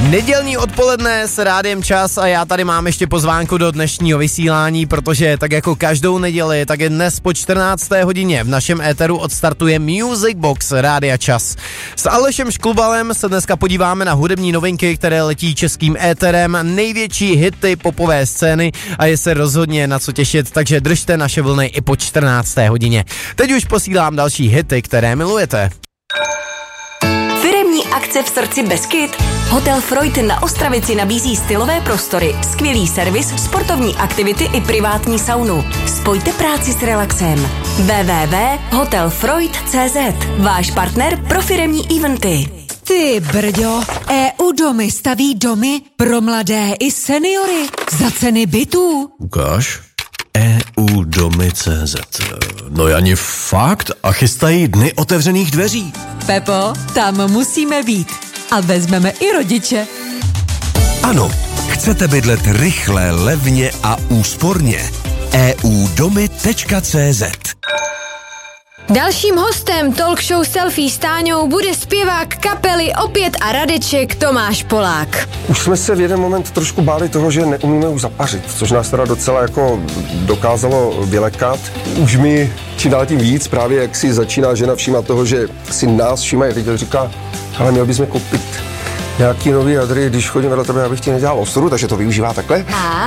Nedělní odpoledne s Rádiem Čas a já tady mám ještě pozvánku do dnešního vysílání, protože tak jako každou neděli, tak je dnes po 14. hodině v našem éteru odstartuje Music Box Rádia Čas. S Alešem Šklubalem se dneska podíváme na hudební novinky, které letí českým éterem, největší hity popové scény a je se rozhodně na co těšit, takže držte naše vlny i po 14. hodině. Teď už posílám další hity, které milujete. Firemní akce v srdci Beskyd? Hotel Freud na Ostravici nabízí stylové prostory, skvělý servis, sportovní aktivity i privátní saunu. Spojte práci s relaxem. www.hotelfreud.cz. Váš partner pro firemní eventy. Ty brďo, EU Domy staví domy pro mladé i seniory za ceny bytů. Ukáž? EU Domy.cz. No Jani, fakt? A chystají dny otevřených dveří. Pepo, tam musíme být. A vezmeme i rodiče. Ano, chcete bydlet rychle, levně a úsporně. eudomy.cz. Dalším hostem talk show Selfie s Táňou bude zpěvák kapely Opět a Radeček Tomáš Polák. Už jsme se v jeden moment trošku báli toho, že neumíme už zapařit, což nás teda docela jako dokázalo vylekat. Už mi čím dál tím víc, právě jak si začíná žena všímat toho, že si nás všímají, teď říká, ale měl bychom koupit nějaký nový jadry, když chodím vedle tebe, abych ti nedělal ostudu, takže to využívá takhle.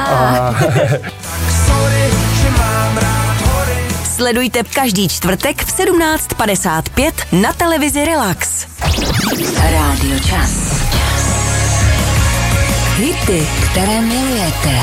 Sledujte každý čtvrtek v 17:55 na televizi Relax. Rádio Čas. Hity, které milujete.